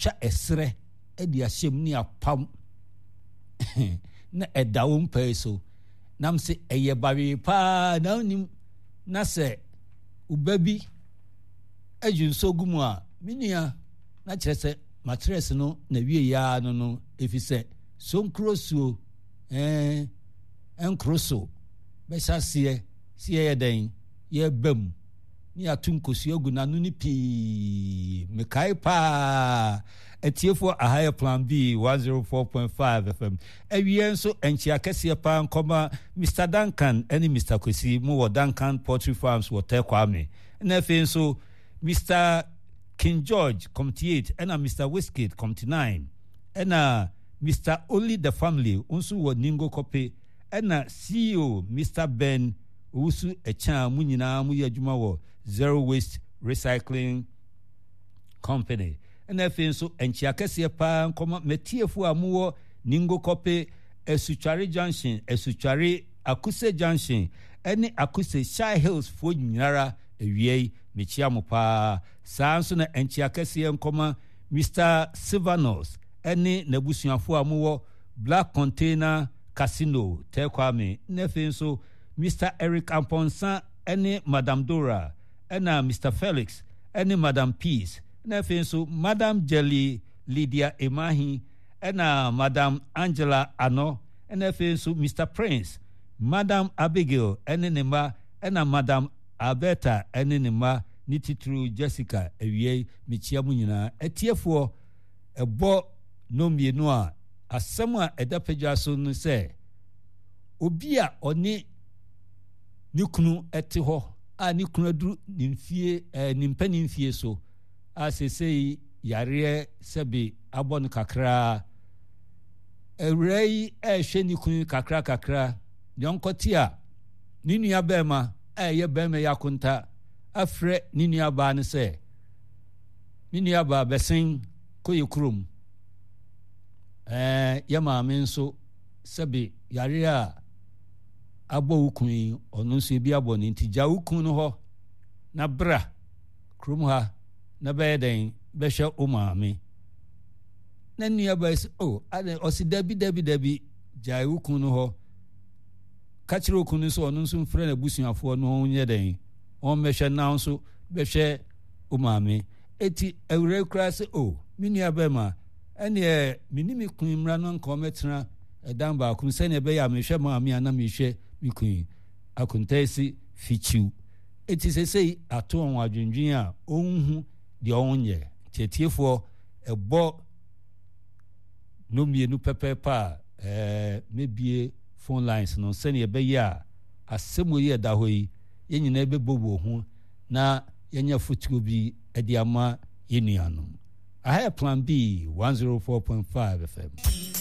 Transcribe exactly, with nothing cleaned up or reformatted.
twa esre e di ahyem ni apam na edawo mpa so nam se eye bawe pa na onim na se ubabi ajunso gumu a minia na kire se matres no na wie ya no no efise so nkrosuo eh enkroso be sase sie ye den ye bam ni atunkosu agu na no ni pi mekai pa etiefo ahaya plan B one oh four point five F M ewie nso enchi akese pa nkoma Mister Duncan and Mister Kwesi mu wo Duncan Poultry Farms wo Tekwame na fe nso Mister King George Committee eight and Mister Whiskey Committee nine and Mister Only the Family unsu wo Ningo Kope and C E O Mister Ben usu echa mu nyina mu yadwuma wo Zero Waste Recycling Company and efe so enchi akese pa nkoma metiefu amuwo Ningo Kope Esuchari Junction Esuchari Akuse Junction ene Akuse Shy Hills fo nyara ewie mechiamu pa sanso na enchi akese nkoma Mister Silvanos ene nabusuafo amuwo Black Container Casino Tekwame nefe so Mister Eric Amponsa ene Madam Dora ena Mister Felix ene Madam Peace nefe so Madam Jelly Lydia Emahi ena Madam Angela Ano nefe so Mister Prince Madam Abigail ene nema ena Madam Alberta ene nema nititru Jessica ewie michiamu nyina etiefo ebo no mienu a asem a edapagya so no se obi a oni nikunu ete ho a nikunu aduru nimfie eh, nimpa nimfie so a sesei yare sebe abon kakra ewrei e hwe nikunu kakra kakra yonkoti a ninua bema e ye bema yakunta afre ninua ba ne se ninua ba besen koyekrum eh yama menso sebe yare a abo ukun onu nso bi abo ne ntija ukun no ho na bra krum ha na beden be hwe o maame na nia ba se oh ade osi dabi dabi dabi jai ukun no ho ka kire ukun nso onu nso mfre na busuafo no ho nye den on me hwe na nso be hwe o maame eti awre kra se oh minia ba ma ene minimi kun mra no nko metena edan ba kun se ne be ya me hwe maame ana me hwe mikun akuntaisi fichiu eti sesei ato on adwendwen a onhu de onye tietiefo ebo no mienu pepepa eh mebie phone lines no se ne be ya asemo ye da hoyi yenyina be bobo ho na yenya futuo bi edi ama yenuanom. I have plan B one oh four point five F M.